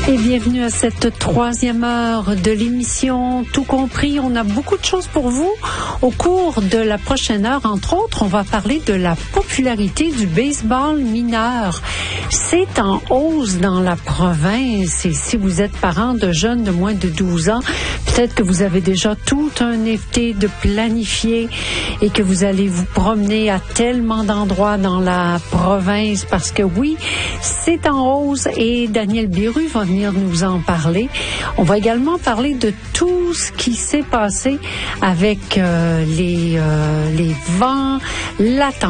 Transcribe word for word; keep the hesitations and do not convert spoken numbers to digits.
Et bienvenue à cette troisième heure de l'émission Tout compris. On a beaucoup de choses pour vous. Au cours de la prochaine heure, entre autres, on va parler de la popularité du baseball mineur. C'est en hausse dans la province et si vous êtes parent de jeunes de moins de douze ans, peut-être que vous avez déjà tout un été de planifié et que vous allez vous promener à tellement d'endroits dans la province parce que oui, c'est en hausse et Daniel Biru va venir nous en parler. On va également parler de tout ce qui s'est passé avec euh, les, euh, les vents, la tempête.